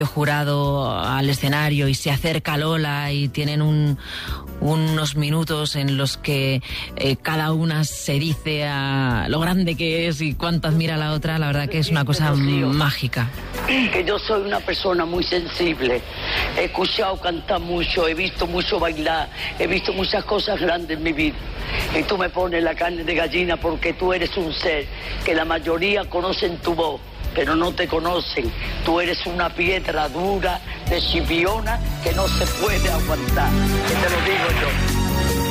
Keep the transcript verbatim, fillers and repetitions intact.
jurado al escenario y se acerca Lola y tienen un, unos minutos en los que eh, cada una se dice a lo grande que es y cuánto admira a la otra, la verdad que es una cosa mágica. Que yo soy una persona muy sensible, he escuchado cantar mucho, he visto mucho bailar, he visto muchas cosas grandes en mi vida y tú me pones la carne de gallina porque tú eres un ser que la mayoría conocen tu voz, pero no te conocen. Tú eres una piedra dura de chipiona que no se puede aguantar. Que te lo digo yo.